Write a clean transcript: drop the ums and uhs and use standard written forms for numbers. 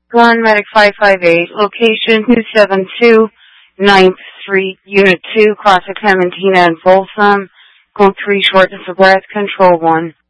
Glen Medic 558, location 272 9th Street, Unit 2, Cross Clementina and Folsom. Code 3 short to breath, Control 1.